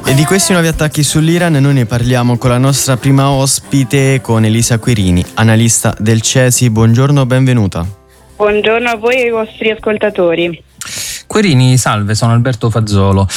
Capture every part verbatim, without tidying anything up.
E di questi nuovi attacchi sull'Iran noi ne parliamo con la nostra prima ospite, con Elisa Querini, analista del CESI. Buongiorno, benvenuta. Buongiorno a voi e ai vostri ascoltatori. Querini, salve, sono Alberto Fazzolo.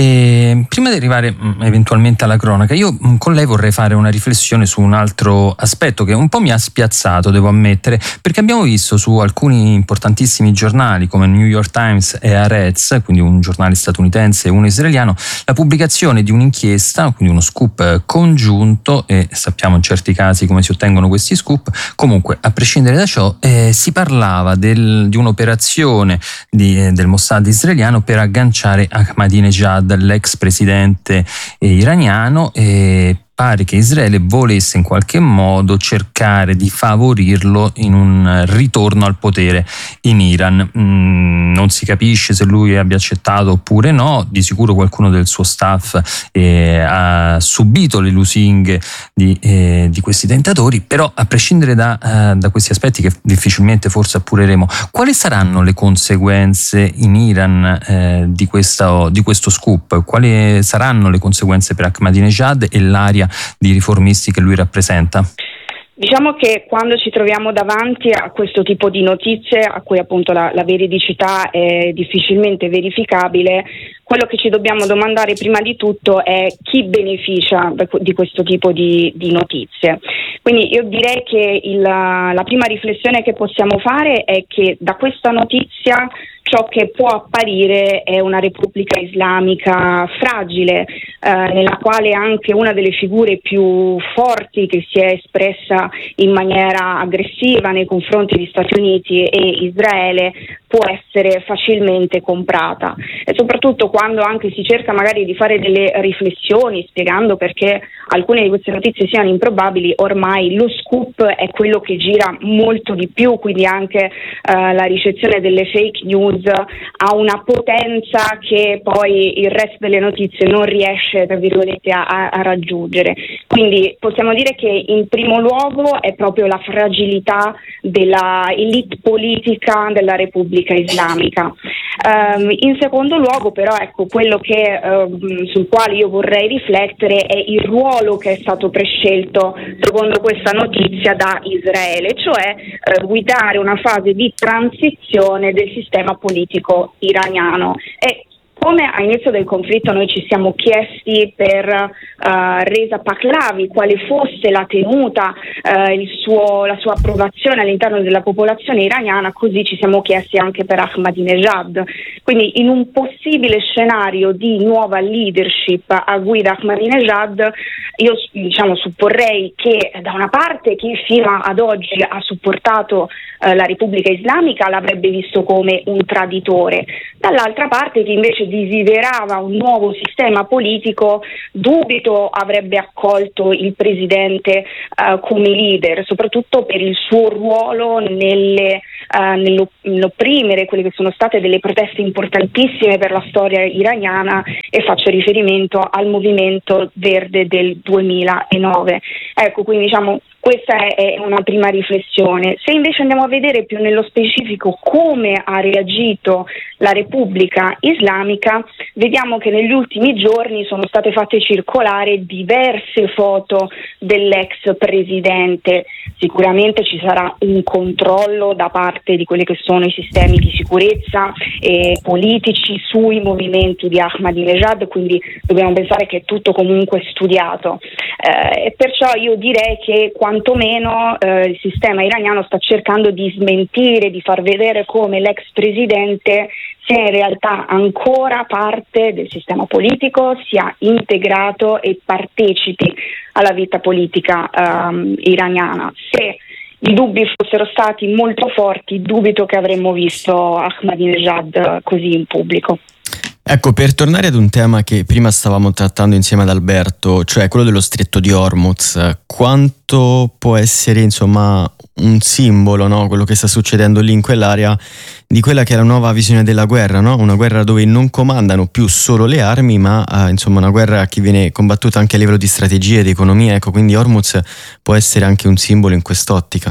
E prima di arrivare mh, eventualmente alla cronaca, io mh, con lei vorrei fare una riflessione su un altro aspetto che un po' mi ha spiazzato, devo ammettere, perché abbiamo visto su alcuni importantissimi giornali come New York Times e Haaretz, quindi un giornale statunitense e uno israeliano, la pubblicazione di un'inchiesta, quindi uno scoop congiunto, e sappiamo in certi casi come si ottengono questi scoop. Comunque, a prescindere da ciò, eh, si parlava del, di un'operazione di, eh, del Mossad israeliano per agganciare Ahmadinejad, l'ex presidente eh, iraniano, e pare che Israele volesse in qualche modo cercare di favorirlo in un ritorno al potere in Iran. Mm, non si capisce se lui abbia accettato oppure no, di sicuro qualcuno del suo staff eh, ha subito le lusinghe di, eh, di questi tentatori, però a prescindere da, eh, da questi aspetti che difficilmente forse appureremo, quali saranno le conseguenze in Iran eh, di, questa, di questo scoop? Quali saranno le conseguenze per Ahmadinejad e l'area di riformisti che lui rappresenta? Diciamo che quando ci troviamo davanti a questo tipo di notizie, a cui appunto la, la veridicità è difficilmente verificabile, quello che ci dobbiamo domandare prima di tutto è chi beneficia di questo tipo di, di notizie. Quindi io direi che il, la prima riflessione che possiamo fare è che da questa notizia ciò che può apparire è una Repubblica Islamica fragile, eh, nella quale anche una delle figure più forti che si è espressa in maniera aggressiva nei confronti di Stati Uniti e Israele può essere facilmente comprata, e soprattutto quando anche si cerca magari di fare delle riflessioni spiegando perché alcune di queste notizie siano improbabili. Ormai lo scoop è quello che gira molto di più, quindi anche eh, la ricezione delle fake news ha una potenza che poi il resto delle notizie non riesce, tra virgolette, a, a raggiungere. Quindi possiamo dire che in primo luogo è proprio la fragilità della elite politica della Repubblica Islamica. Um, in secondo luogo però ecco quello che um, sul quale io vorrei riflettere è il ruolo che è stato prescelto secondo questa notizia da Israele, cioè uh, guidare una fase di transizione del sistema politico iraniano. E come all'inizio del conflitto noi ci siamo chiesti per uh, Reza Pahlavi quale fosse la tenuta, uh, il suo, la sua approvazione all'interno della popolazione iraniana, così ci siamo chiesti anche per Ahmadinejad. Quindi in un possibile scenario di nuova leadership a guida Ahmadinejad, io diciamo supporrei che da una parte chi fino ad oggi ha supportato uh, la Repubblica Islamica l'avrebbe visto come un traditore, dall'altra parte chi invece desiderava un nuovo sistema politico, dubito avrebbe accolto il presidente uh, come leader, soprattutto per il suo ruolo nelle, uh, nell'opprimere quelle che sono state delle proteste importantissime per la storia iraniana, e faccio riferimento al movimento verde del duemilanove. Ecco, quindi diciamo questa è una prima riflessione. Se invece andiamo a vedere più nello specifico come ha reagito la Repubblica Islamica, vediamo che negli ultimi giorni sono state fatte circolare diverse foto dell'ex presidente. Sicuramente ci sarà un controllo da parte di quelli che sono i sistemi di sicurezza e politici sui movimenti di Ahmadinejad, quindi dobbiamo pensare che è tutto comunque studiato. Eh, e perciò io direi che quantomeno eh, il sistema iraniano sta cercando di smentire, di far vedere come l'ex presidente sia in realtà ancora parte del sistema politico, sia integrato e partecipi alla vita politica um, iraniana. Se i dubbi fossero stati molto forti, dubito che avremmo visto Ahmadinejad così in pubblico. Ecco, per tornare ad un tema che prima stavamo trattando insieme ad Alberto, cioè quello dello stretto di Hormuz, quanto può essere insomma un simbolo, no? Quello che sta succedendo lì in quell'area, di quella che è la nuova visione della guerra, no? Una guerra dove non comandano più solo le armi, ma eh, insomma una guerra che viene combattuta anche a livello di strategia e di economia. Ecco, quindi Hormuz può essere anche un simbolo in quest'ottica.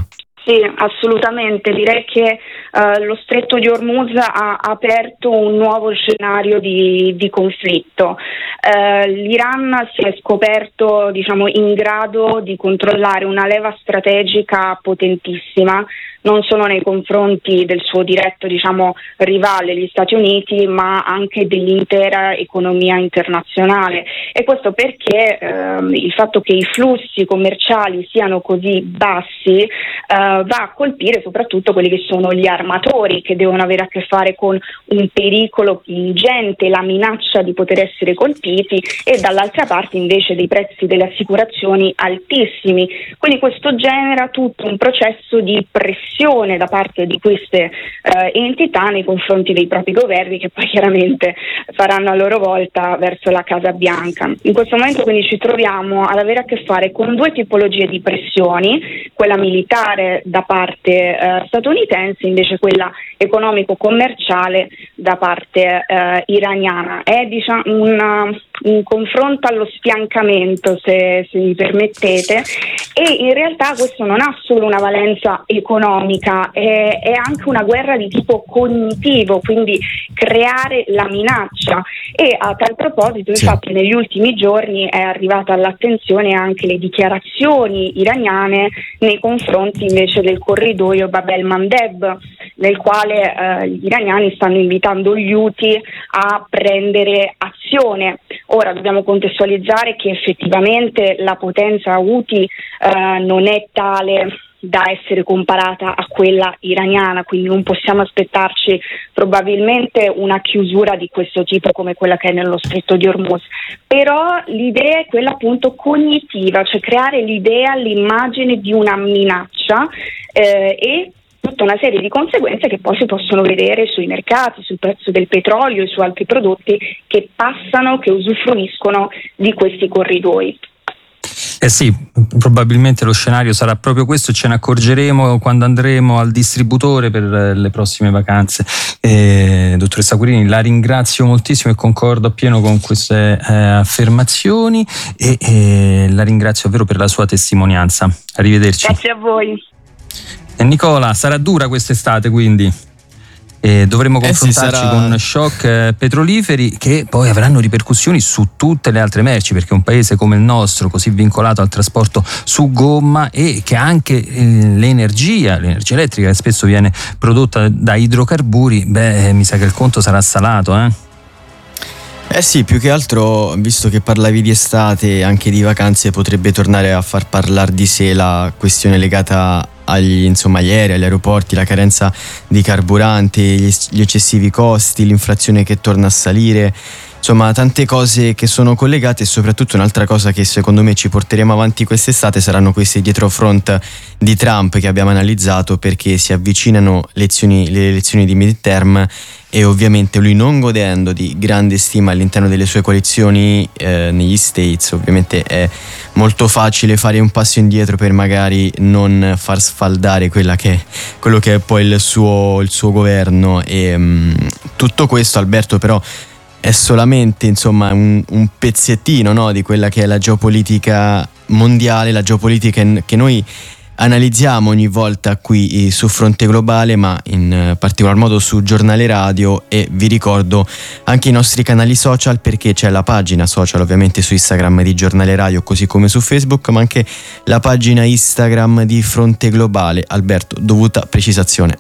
Sì, assolutamente. Direi che uh, lo stretto di Hormuz ha aperto un nuovo scenario di, di conflitto. Uh, L'Iran si è scoperto, diciamo, in grado di controllare una leva strategica potentissima, non solo nei confronti del suo diretto, diciamo, rivale, gli Stati Uniti, ma anche dell'intera economia internazionale. E questo perché ehm, il fatto che i flussi commerciali siano così bassi eh, va a colpire soprattutto quelli che sono gli armatori, che devono avere a che fare con un pericolo ingente, la minaccia di poter essere colpiti, e dall'altra parte invece dei prezzi delle assicurazioni altissimi. Quindi questo genera tutto un processo di pressione da parte di queste eh, entità nei confronti dei propri governi, che poi chiaramente faranno a loro volta verso la Casa Bianca. In questo momento quindi ci troviamo ad avere a che fare con due tipologie di pressioni, quella militare da parte eh, statunitense, invece quella economico-commerciale da parte eh, iraniana. È diciamo un, un confronto allo sfiancamento, se, se mi permettete, e in realtà questo non ha solo una valenza economica, è, è anche una guerra di tipo cognitivo, quindi creare la minaccia. E a tal proposito, sì. infatti, negli ultimi giorni è arrivata all'attenzione anche le dichiarazioni iraniane nei confronti invece del corridoio Bab el-Mandeb, nel quale eh, gli iraniani stanno invitando gli Houthi a prendere azione. Ora dobbiamo contestualizzare che effettivamente la potenza Houthi eh, non è tale da essere comparata a quella iraniana, quindi non possiamo aspettarci probabilmente una chiusura di questo tipo come quella che è nello stretto di Hormuz. Però l'idea è quella appunto cognitiva, cioè creare l'idea, l'immagine di una minaccia eh, e tutta una serie di conseguenze che poi si possono vedere sui mercati, sul prezzo del petrolio e su altri prodotti che passano, che usufruiscono di questi corridoi. Eh sì, probabilmente lo scenario sarà proprio questo, ce ne accorgeremo quando andremo al distributore per le prossime vacanze. Eh, dottoressa Guerini, la ringrazio moltissimo e concordo appieno con queste eh, affermazioni e eh, la ringrazio davvero per la sua testimonianza. Arrivederci. Grazie a voi. E Nicola, sarà dura quest'estate quindi? E dovremo confrontarci eh sì, sarà... con shock eh, petroliferi che poi avranno ripercussioni su tutte le altre merci, perché un paese come il nostro, così vincolato al trasporto su gomma, e che anche eh, l'energia, l'energia elettrica che spesso viene prodotta da idrocarburi, beh, mi sa che il conto sarà salato, eh? Eh sì, più che altro, visto che parlavi di estate, anche di vacanze, potrebbe tornare a far parlare di sé la questione legata agli, insomma, agli aerei, agli aeroporti, la carenza di carburanti, gli, gli eccessivi costi, l'inflazione che torna a salire. Insomma, tante cose che sono collegate, e soprattutto un'altra cosa che secondo me ci porteremo avanti quest'estate saranno questi dietrofront di Trump che abbiamo analizzato, perché si avvicinano lezioni, le elezioni di midterm, e ovviamente lui, non godendo di grande stima all'interno delle sue coalizioni eh, negli States, ovviamente è molto facile fare un passo indietro per magari non far sfaldare quella che è, quello che è poi il suo, il suo governo. E mh, tutto questo, Alberto, però è solamente, insomma, un, un pezzettino, no, di quella che è la geopolitica mondiale, la geopolitica che noi analizziamo ogni volta qui su Fronte Globale, ma in particolar modo su Giornale Radio. E vi ricordo anche i nostri canali social, perché c'è la pagina social ovviamente su Instagram di Giornale Radio, così come su Facebook, ma anche la pagina Instagram di Fronte Globale. Alberto, dovuta precisazione.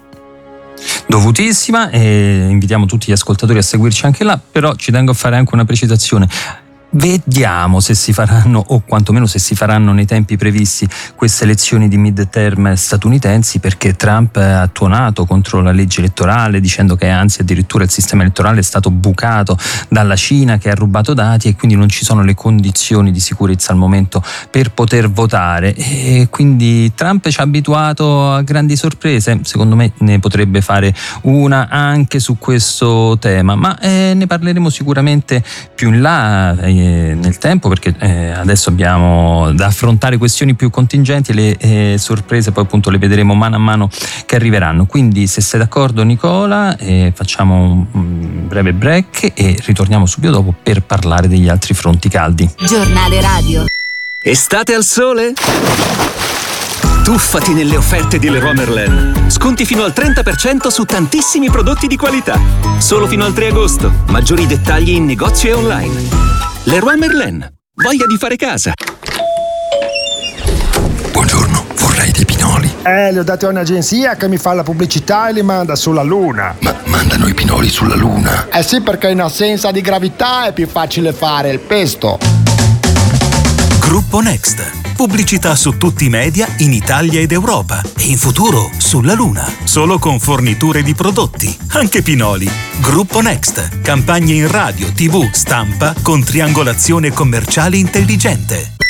Dovutissima, e invitiamo tutti gli ascoltatori a seguirci anche là, però ci tengo a fare anche una precisazione. Vediamo se si faranno, o quantomeno se si faranno nei tempi previsti, queste elezioni di midterm statunitensi, perché Trump ha tuonato contro la legge elettorale, dicendo che anzi addirittura il sistema elettorale è stato bucato dalla Cina, che ha rubato dati, e quindi non ci sono le condizioni di sicurezza al momento per poter votare. E quindi Trump ci ha abituato a grandi sorprese. Secondo me ne potrebbe fare una anche su questo tema, ma eh, ne parleremo sicuramente più in là eh, nel tempo, perché eh, adesso abbiamo da affrontare questioni più contingenti, e le eh, sorprese poi appunto le vedremo mano a mano che arriveranno. Quindi, se sei d'accordo, Nicola, eh, facciamo un, un breve break e ritorniamo subito dopo per parlare degli altri fronti caldi. Giornale Radio. Estate al sole? Tuffati nelle offerte di Leroy Merlin. Sconti fino al trenta per cento su tantissimi prodotti di qualità. Solo fino al tre agosto. Maggiori dettagli in negozio e online. Leroy Merlin. Voglia di fare casa. Buongiorno, vorrei dei pinoli. Eh, li ho dati a un'agenzia che mi fa la pubblicità e li manda sulla Luna. Ma mandano i pinoli sulla Luna? Eh sì, perché in assenza di gravità è più facile fare il pesto. Gruppo Next. Pubblicità su tutti i media in Italia ed Europa e in futuro sulla Luna. Solo con forniture di prodotti, anche pinoli. Gruppo Next. Campagne in radio, tivù, stampa con triangolazione commerciale intelligente.